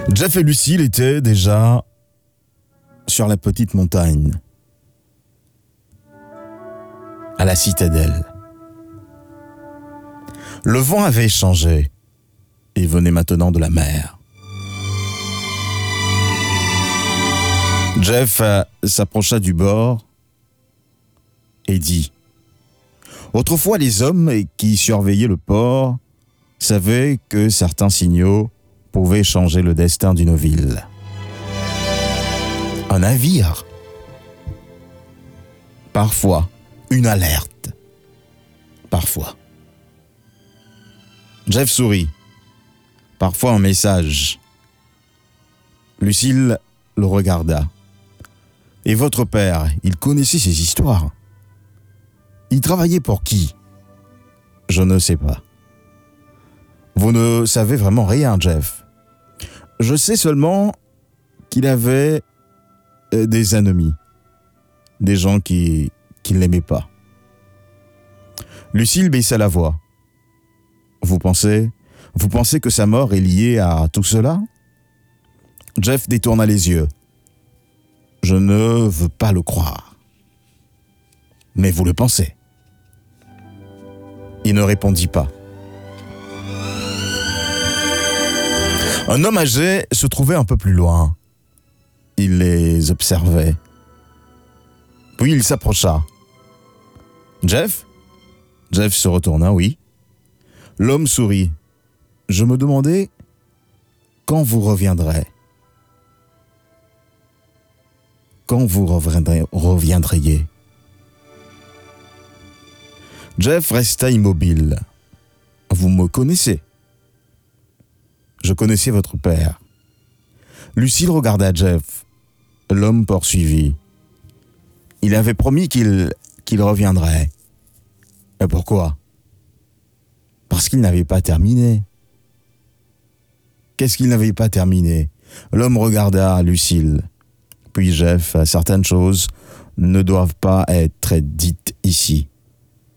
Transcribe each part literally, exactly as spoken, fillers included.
Jeff et Lucille étaient déjà sur la petite montagne, à la citadelle. Le vent avait changé et venait maintenant de la mer. Jeff euh, s'approcha du bord et dit « Autrefois, les hommes qui surveillaient le port savaient que certains signaux pouvaient changer le destin d'une ville. Un navire, parfois une alerte, parfois. » Jeff sourit. Parfois un message. Lucille le regarda. « Et votre père, il connaissait ces histoires. Il travaillait pour qui ? » ?»« Je ne sais pas. »« Vous ne savez vraiment rien, Jeff. Je sais seulement qu'il avait des ennemis, des gens qui, qui ne l'aimaient pas. » Lucille baissa la voix. « Vous pensez, vous pensez que sa mort est liée à tout cela ?» Jeff détourna les yeux. « Je ne veux pas le croire. Mais vous le pensez. » Il ne répondit pas. Un homme âgé se trouvait un peu plus loin. Il les observait. Puis il s'approcha. « Jeff ?» Jeff se retourna, oui. L'homme sourit. « Je me demandais quand vous reviendrez. Quand vous reviendrez, reviendriez. » Jeff resta immobile. « Vous me connaissez. Je connaissais votre père. » Lucille regarda Jeff. L'homme poursuivit. « Il avait promis qu'il, qu'il reviendrait. Et pourquoi ? Parce qu'il n'avait pas terminé. » Qu'est-ce qu'il n'avait pas terminé ? L'homme regarda Lucille. Puis Jeff, certaines choses ne doivent pas être dites ici. Pourquoi ?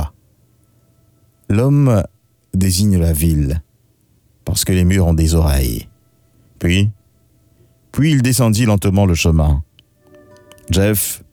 L'homme désigne la ville, parce que les murs ont des oreilles. Puis, puis il descendit lentement le chemin. Jeff